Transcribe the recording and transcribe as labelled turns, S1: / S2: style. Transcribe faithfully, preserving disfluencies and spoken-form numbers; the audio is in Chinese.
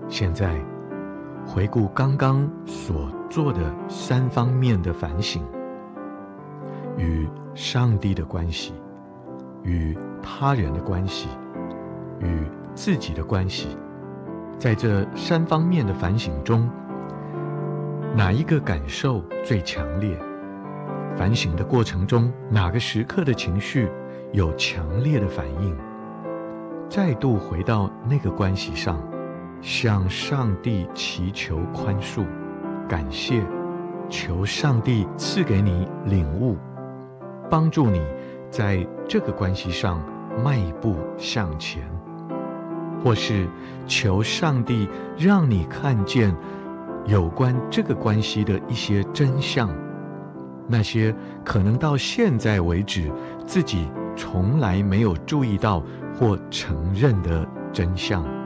S1: 现在回顾刚刚所做的三方面的反省：与上帝的关系，与他人的关系，与自己的关系。在这三方面的反省中，哪一个感受最强烈？反省的过程中，哪个时刻的情绪有强烈的反应？再度回到那个关系上，向上帝祈求宽恕、感谢，求上帝赐给你领悟，帮助你在这个关系上迈步向前，或是求上帝让你看见有关这个关系的一些真相，那些可能到现在为止自己从来没有注意到或承认的真相。